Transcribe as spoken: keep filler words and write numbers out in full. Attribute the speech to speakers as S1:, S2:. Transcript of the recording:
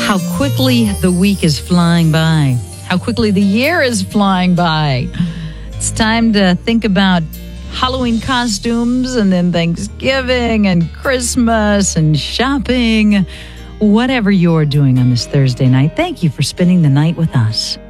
S1: How quickly the week is flying by. How quickly the year is flying by. It's time to think about Halloween costumes and then Thanksgiving and Christmas and shopping. Whatever you're doing on this Thursday night, thank you for spending the night with us.